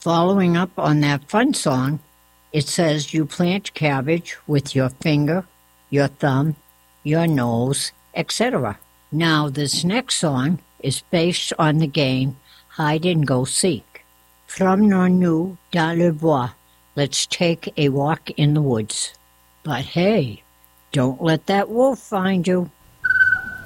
Following up on that fun song, it says you plant cabbage with your finger, your thumb, your nose, etc. Now, this next song is based on the game Hide and Go Seek. Promenons-nous dans le bois. Let's take a walk in the woods. But hey, don't let that wolf find you.